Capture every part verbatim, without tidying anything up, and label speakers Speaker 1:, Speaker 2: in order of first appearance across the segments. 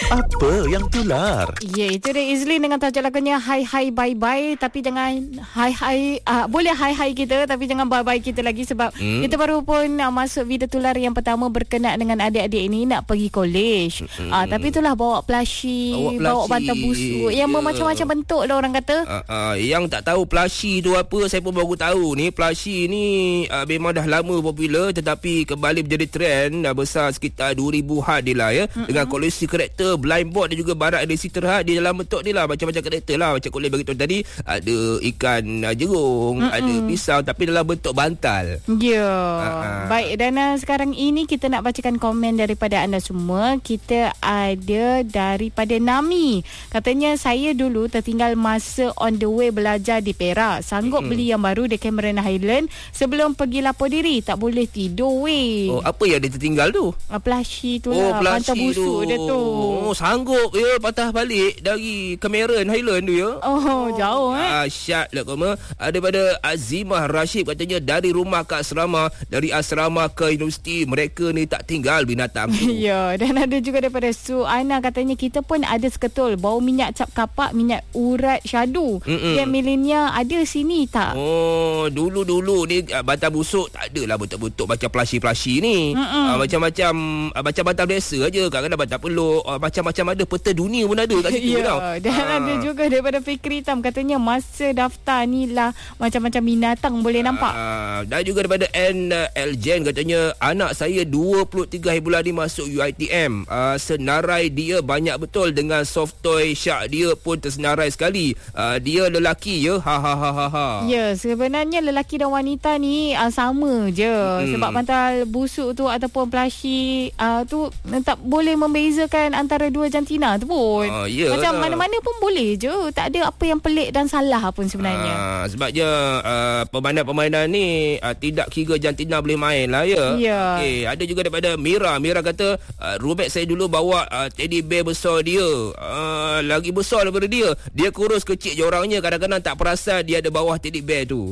Speaker 1: Apa yang tular?
Speaker 2: Ya, itu dia Izlin dengan tajuk lagunya Hai Hai Bye Bye. Tapi jangan Hai Hai uh, boleh Hai Hai kita, tapi jangan Bye Bye kita lagi. Sebab hmm. kita baru pun uh, masuk video tular yang pertama berkenaan dengan adik-adik ini nak pergi college. hmm. uh, Tapi itulah bawa plushie, bawa, bawa bantal busuk yang yeah. macam-macam bentuk lah orang kata.
Speaker 3: uh, uh, Yang tak tahu plushie tu apa, saya pun baru tahu ni. Plushie ni uh, memang dah lama popular, tetapi kembali menjadi trend uh, besar sekitar dua ribuan dia lah ya. hmm. Dengan koleksi karakter blind board dan juga barat edisi terhad di dalam bentuk ni lah, macam-macam karakter lah. Macam Kolej beritahu tadi, ada ikan uh, jerung, Mm-mm. ada pisau, tapi dalam bentuk bantal.
Speaker 2: Ya yeah. uh-huh. Baik, dan uh, sekarang ini kita nak bacakan komen daripada anda semua. Kita ada daripada Nami. Katanya, saya dulu tertinggal masa on the way belajar di Perak. Sanggup Mm-mm. beli yang baru di Cameron Highland sebelum pergi lapor diri. Tak boleh tidur weh.
Speaker 3: Oh, apa yang dia tertinggal tu?
Speaker 2: Uh, plushie tu
Speaker 3: oh,
Speaker 2: lah, bantal busuk dia tu.
Speaker 3: Oh, sanggup ya patah balik dari Cameron Highland tu ya.
Speaker 2: Oh, jauh eh.
Speaker 3: Dahsyat lah kau. Daripada Azimah Rashid, katanya dari rumah ke asrama, dari asrama ke universiti, mereka ni tak tinggal binatang tu.
Speaker 2: Ya, dan ada juga daripada Suana, katanya kita pun ada seketul bau minyak cap kapak, minyak urat syadu. Yang milenia ada sini tak?
Speaker 3: Oh, dulu-dulu ni bantal busuk tak adalah bentuk-bentuk macam plushie-plushie ni. Uh, macam-macam uh, macam bantal biasa aja. Kadang-kadang bantal peluk, uh, macam-macam ada, peta dunia pun ada kat situ.
Speaker 2: Ya,
Speaker 3: tau.
Speaker 2: Dan ha. ada juga daripada Fikri Tam, katanya masa daftar ni lah macam-macam binatang boleh nampak.
Speaker 3: Ha. Dan juga daripada N L Jen, katanya anak saya dua puluh tiga hari bulan ni masuk U I T M. Uh, senarai dia banyak betul dengan soft toy shark dia pun tersenarai sekali. Uh, dia lelaki ya. Ha ha ha ha ha.
Speaker 2: Ya, sebenarnya lelaki dan wanita ni uh, sama je. Hmm. Sebab bantal busuk tu ataupun plushie uh, tu tak boleh membezakan antara dua jantina tu pun. Uh, yeah, macam lah. Mana-mana pun boleh je. Tak ada apa yang pelik dan salah pun sebenarnya.
Speaker 3: Uh, sebabnya uh, permainan-permainan ni uh, tidak kira jantina boleh main lah ya.
Speaker 2: Yeah.
Speaker 3: Okay, ada juga daripada Mira. Mira kata uh, roommate saya dulu bawa uh, teddy bear besar dia. Uh, lagi besar daripada dia. Dia kurus kecil je orangnya. Kadang-kadang tak perasan dia ada bawah teddy bear tu.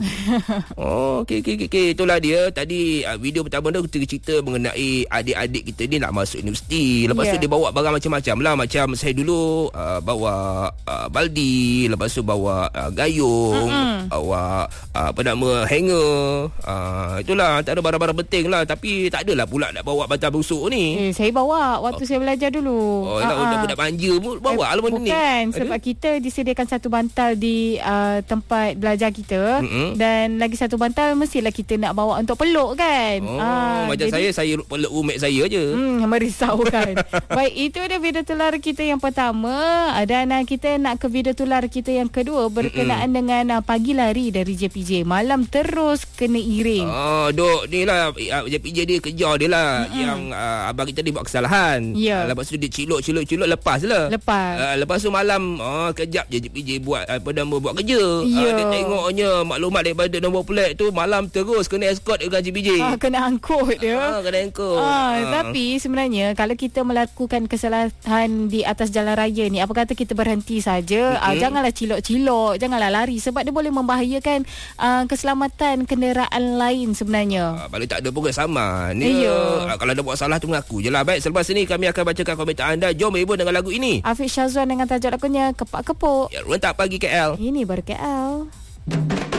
Speaker 3: Oh, okey okey okey. Itulah dia. Tadi uh, video pertama tu kita cerita mengenai adik-adik kita ni nak masuk universiti. Lepas yeah. tu dia bawa barang macam-macam lah. Macam saya dulu uh, bawa uh, baldi, lepas tu bawa uh, gayung, mm-hmm. bawa uh, apa nama hanger. Uh, itulah antara barang-barang penting lah. Tapi tak adalah pula nak bawa bantal busuk ni.
Speaker 2: Eh, saya bawa waktu oh. saya belajar dulu.
Speaker 3: Oh, nak uh-huh. budak manja pun bawa eh, lah benda ni.
Speaker 2: Bukan, sebab Ada? kita disediakan satu bantal di uh, tempat belajar kita, mm-hmm. dan lagi satu bantal mestilah kita nak bawa untuk peluk kan.
Speaker 3: Oh, uh, macam jadi, saya saya peluk roommate saya je.
Speaker 2: Hmm, merisaukan. Baik, itu ada video tular kita yang pertama, dan uh, kita nak ke video tular kita yang kedua berkenaan mm-hmm. dengan uh, pagi lari dari J P J, malam terus kena iring.
Speaker 3: Oh, dok ni lah J P J dia kejar dia lah, mm-hmm. yang uh, abang kita dia buat kesalahan.
Speaker 2: Yeah.
Speaker 3: Uh, lepas tu dia cilok-cilok-cilok lepas lah.
Speaker 2: Lepas.
Speaker 3: Uh, lepas tu malam oh, kejap je J P J buat apa nama buat kerja.
Speaker 2: Yeah.
Speaker 3: Uh, dia tengoknya maklumat daripada nombor plat tu malam terus kena escort dengan J P J.
Speaker 2: Ah, kena angkut dia.
Speaker 3: Ah, kena angkut.
Speaker 2: Ah, ah. Tapi sebenarnya kalau kita melakukan kesalahan di atas jalan raya ni, apa kata kita berhenti saja, mm-hmm. ah, janganlah cilok-cilok, janganlah lari, sebab dia boleh membahayakan ah, keselamatan kenderaan lain sebenarnya.
Speaker 3: Ah, balik tak ada pun kesamaan.
Speaker 2: Ya.
Speaker 3: Ah, kalau ada buat salah tu mengaku je lah. Baik, selepas ini kami akan bacakan komentar anda. Jom hibur dengan lagu ini.
Speaker 2: Afiq Syazwan dengan tajuk lagunya Kepak Kepuk.
Speaker 3: Ya, rentak pagi K L.
Speaker 2: Ini baru K L.